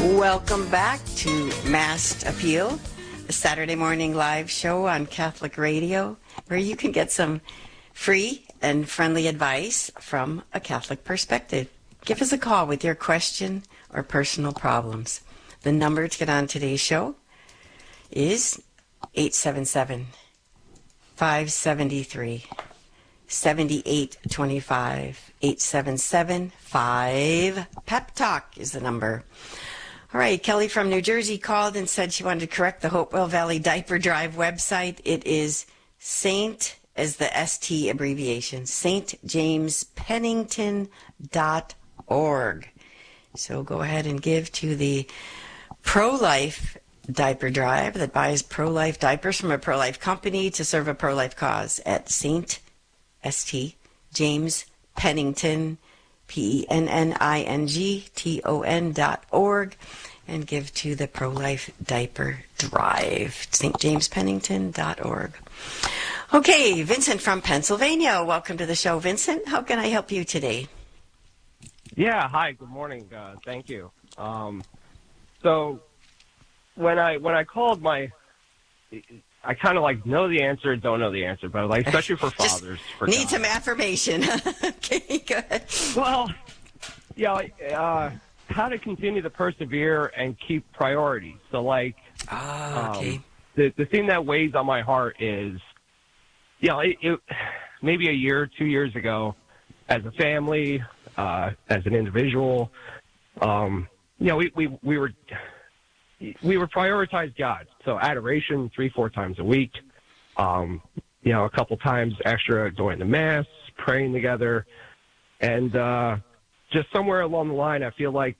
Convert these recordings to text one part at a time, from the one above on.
Welcome back to Mass Appeal, the Saturday morning live show on Catholic Radio, where you can get some free and friendly advice from a Catholic perspective. Give us a call with your question or personal problems. The number to get on today's show is 877-573-7825. 877-5 Talk is the number. All right, Kelly from New Jersey called and said she wanted to correct the Hopewell Valley Diaper Drive website. It is Saint, as the ST abbreviation, stjamespennington.org. So go ahead and give to the pro-life diaper drive that buys pro-life diapers from a pro-life company to serve a pro-life cause at Saint, ST, James Pennington, PENNINGTON.org, and give to the Pro-Life Diaper Drive, stjamespennington.org. Okay, Vincent from Pennsylvania. Welcome to the show, Vincent. How can I help you today? Yeah, hi, good morning. Thank you. So when I called I kind of know the answer, don't know the answer, but especially for fathers. For need some affirmation. Okay, good. Well, how to continue to persevere and keep priorities. So okay. The thing that weighs on my heart is, it maybe a year, 2 years ago, as a family, as an individual, we were prioritized God. So adoration 3-4 times a week, a couple times extra during the Mass, praying together. And just somewhere along the line, I feel like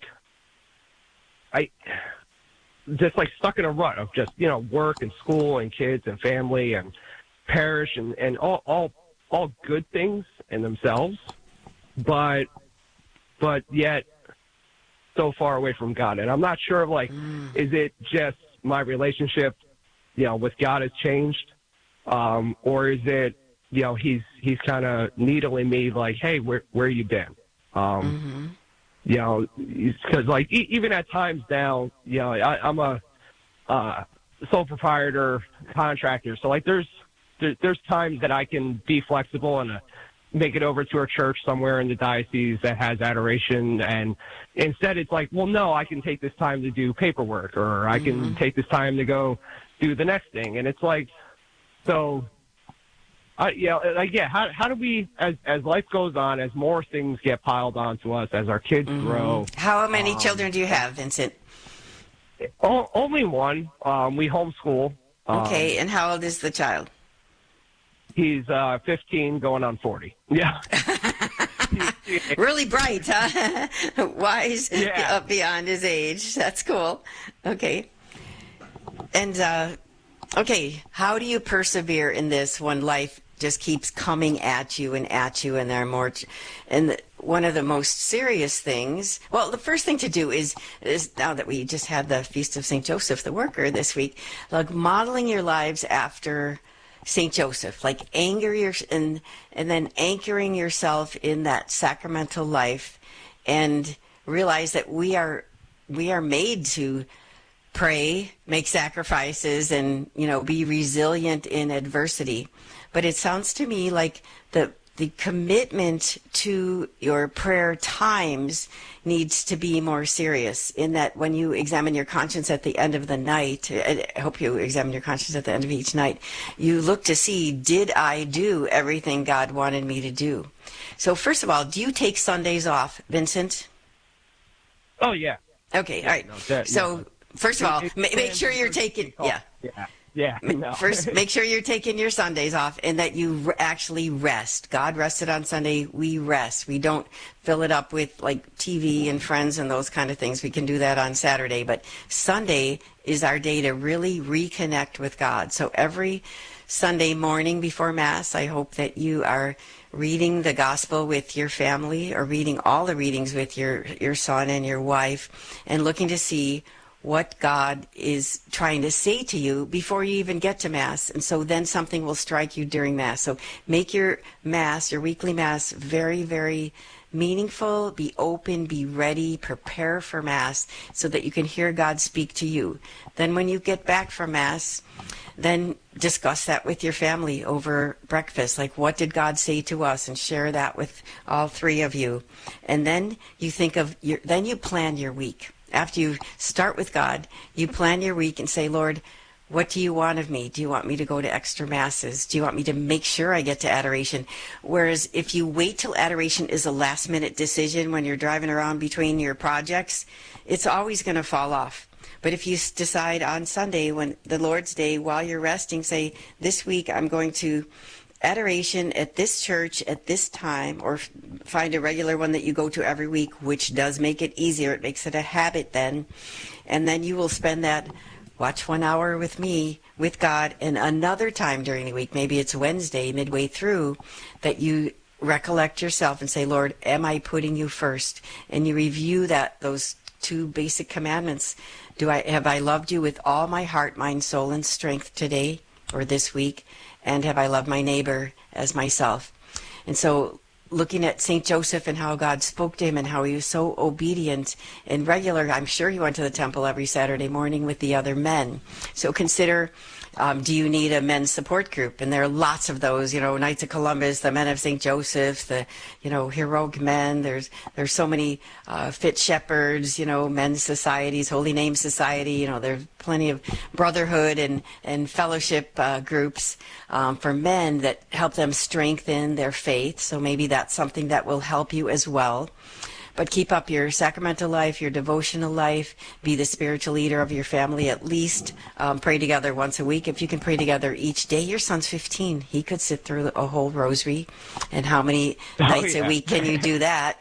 stuck in a rut of just, work and school and kids and family and parish and all good things in themselves, but yet so far away from God. And I'm not sure is it just my relationship, with God has changed, or is it, he's kind of needling me hey, where you been? Because even at times now, I'm a sole proprietor contractor. So there's times that I can be flexible and make it over to a church somewhere in the diocese that has adoration. And instead it's well, no, I can take this time to do paperwork, or I can take this time to go do the next thing. And it's how do we, as life goes on, as more things get piled onto us, as our kids grow. How many children do you have, Vincent? Only one. We homeschool. Okay, and how old is the child? He's 15 going on 40. Yeah. Really bright, huh? Wise beyond his age. That's cool. Okay. And, how do you persevere in this when life just keeps coming at you, and there are more, one of the most serious things, well, the first thing to do is now that we just had the Feast of St. Joseph the Worker this week, modeling your lives after St. Joseph, and then anchoring yourself in that sacramental life, and realize that we are made to pray, make sacrifices, and be resilient in adversity. But it sounds to me like the commitment to your prayer times needs to be more serious, in that when you examine your conscience at the end of the night, I hope you examine your conscience at the end of each night, you look to see, did I do everything God wanted me to do? So first of all, do you take Sundays off, Vincent? Oh, yeah. Okay, all right. First of all, make sure you're taking, First, make sure you're taking your Sundays off, and that you actually rest. God rested on Sunday. We rest. We don't fill it up with TV and friends and those kind of things. We can do that on Saturday, but Sunday is our day to really reconnect with God. So every Sunday morning before Mass, I hope that you are reading the Gospel with your family, or reading all the readings with your son and your wife, and looking to see what God is trying to say to you before you even get to Mass. And so then something will strike you during Mass. So make your Mass, your weekly Mass, very, very meaningful, be open, be ready, prepare for Mass so that you can hear God speak to you. Then when you get back from Mass, then discuss that with your family over breakfast. Like, what did God say to us? And share that with all three of you. And then you think of then you plan your week. After you start with God, you plan your week and say, Lord, what do you want of me? Do you want me to go to extra masses? Do you want me to make sure I get to adoration? Whereas if you wait till adoration is a last minute decision when you're driving around between your projects, it's always going to fall off. But if you decide on Sunday, when the Lord's Day, while you're resting, say, this week I'm going to adoration at this church at this time, or find a regular one that you go to every week, which does make it easier. It makes it a habit then. And then you will spend that, watch 1 hour with me, with God, and another time during the week, maybe it's Wednesday, midway through, that you recollect yourself and say, Lord, am I putting you first? And you review those two basic commandments. Have I loved you with all my heart, mind, soul, and strength today or this week? And have I loved my neighbor as myself? And so looking at St. Joseph and how God spoke to him and how he was so obedient and regular, I'm sure he went to the temple every Saturday morning with the other men. So consider, do you need a men's support group? And there are lots of those, Knights of Columbus, the Men of St. Joseph, the, heroic men. There's so many fit shepherds, men's societies, Holy Name Society. There's plenty of brotherhood and fellowship groups for men that help them strengthen their faith. So maybe that's something that will help you as well. But keep up your sacramental life, your devotional life, be the spiritual leader of your family, at least pray together once a week. If you can pray together each day, your son's 15. He could sit through a whole rosary. And how many nights a week can you do that?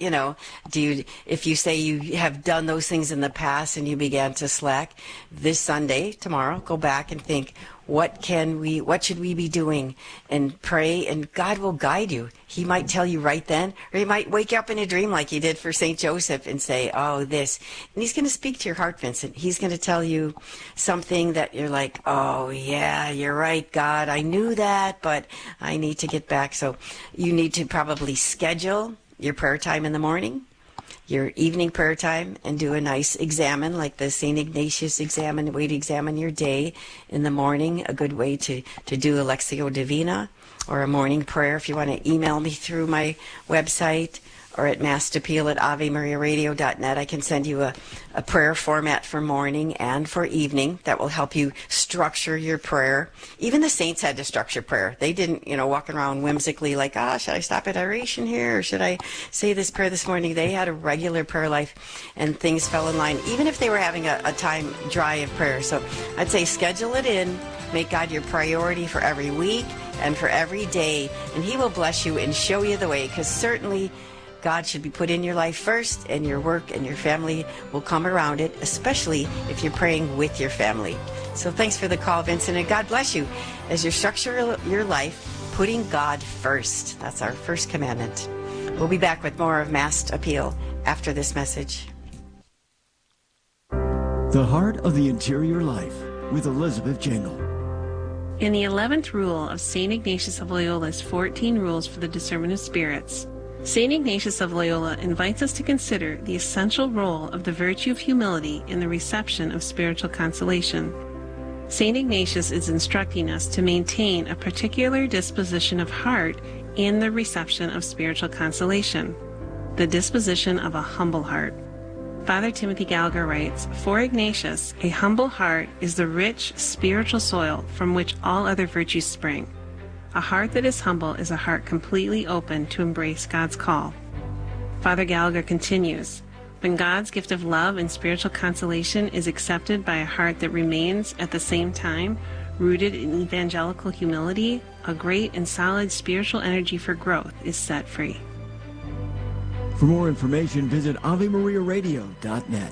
If you say you have done those things in the past and you began to slack, this Sunday, tomorrow, go back and think, what should we be doing? And pray, and God will guide you. He might tell you right then, or he might wake up in a dream like he did for St. Joseph and say, oh, this. And he's going to speak to your heart, Vincent. He's going to tell you something that you're like, oh, yeah, you're right, God. I knew that, but I need to get back. So you need to probably schedule your prayer time in the morning, your evening prayer time, and do a nice examine like the St. Ignatius way to examine your day in the morning. A good way to do a Lectio Divina or a morning prayer. If you want to email me through my website or at massappeal@avemariaradio.net, I can send you a prayer format for morning and for evening that will help you structure your prayer. Even the saints had to structure prayer. They didn't, walk around whimsically like, should I stop at adoration here, or should I say this prayer this morning? They had a regular prayer life, and things fell in line, even if they were having a time dry of prayer. So I'd say schedule it in, make God your priority for every week and for every day, and he will bless you and show you the way, because certainly God should be put in your life first, and your work and your family will come around it, especially if you're praying with your family. So thanks for the call, Vincent, and God bless you as you structure your life, putting God first. That's our first commandment. We'll be back with more of Mass Appeal after this message. The Heart of the Interior Life with Elizabeth Jangle. In the 11th rule of St. Ignatius of Loyola's 14 Rules for the Discernment of Spirits, St. Ignatius of Loyola invites us to consider the essential role of the virtue of humility in the reception of spiritual consolation. St. Ignatius is instructing us to maintain a particular disposition of heart in the reception of spiritual consolation, the disposition of a humble heart. Father Timothy Gallagher writes, "For Ignatius, a humble heart is the rich spiritual soil from which all other virtues spring. A heart that is humble is a heart completely open to embrace God's call." Father Gallagher continues, "When God's gift of love and spiritual consolation is accepted by a heart that remains at the same time rooted in evangelical humility, a great and solid spiritual energy for growth is set free." For more information, visit AveMariaRadio.net.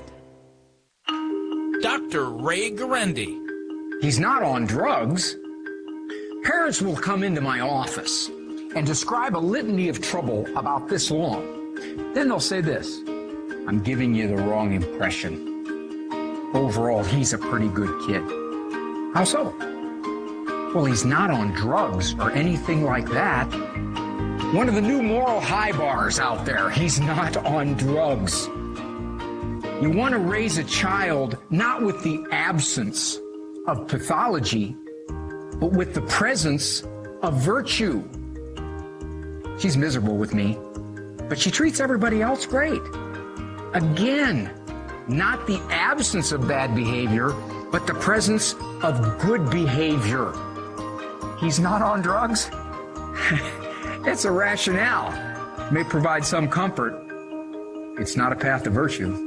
Dr. Ray Guarendi. He's not on drugs. Parents will come into my office and describe a litany of trouble about this long. Then they'll say this: "I'm giving you the wrong impression. Overall, he's a pretty good kid." How so? Well, he's not on drugs or anything like that. One of the new moral high bars out there. He's not on drugs. You want to raise a child not with the absence of pathology, but with the presence of virtue. She's miserable with me, but she treats everybody else great. Again, not the absence of bad behavior, but the presence of good behavior. He's not on drugs? It's a rationale. May provide some comfort. It's not a path to virtue.